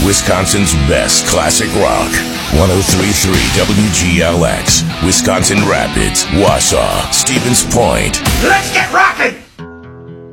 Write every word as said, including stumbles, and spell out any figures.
Wisconsin's best classic rock. one oh three point three W G L X, Wisconsin Rapids, Wausau, Stevens Point. Let's get rockin'!